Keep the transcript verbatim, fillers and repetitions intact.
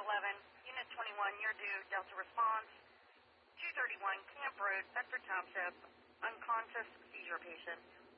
eleven, Unit twenty-one, you're due, Delta response, two thirty-one Camp Road, Bedford Township, unconscious seizure patient.